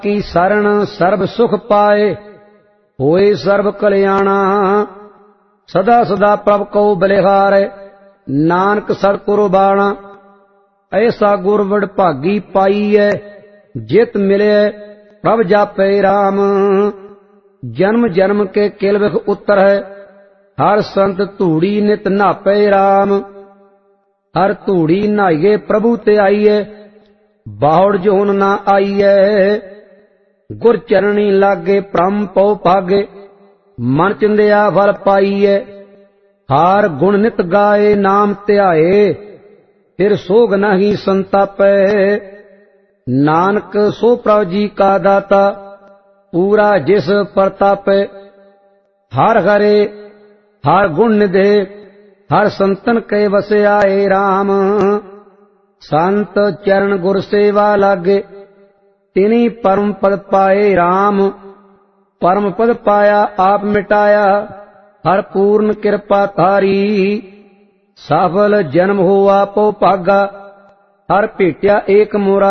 की शरण सर्ब सुख पाए, होए सर्ब कल्याणा। सदा सदा प्रभ को बलिहारै, नानक सतगुरु बाणा। ऐसा गुर वड भागी पाईऐ, जित मिले प्रभ जापै राम। जन्म जन्म के किल विख उतर है, हर संत धूड़ी नित नापै राम। हर धूड़ी नहाइए प्रभु ते आईए, बाहुड़ जोन ना आईए। गुर चरणी लागे भ्रम पौ भागे, मन चिंदिया फल पाईए। हार गुण नित गाए नाम ध्याए, फिर सोग नहीं संतापै। नानक सो प्रभु जी का दाता, पूरा जिस प्रतापै। हर हरे हर गुण निधे, हर संतन के वसे आए राम। संत चरण गुर सेवा लागे, तिनी परम पद पाए राम। परम पद पाया आप मिटाया, हर पूर्ण कृपा थारी। सफल जन्म हुआ पो भागा, हर भेटिया एक मुरारी।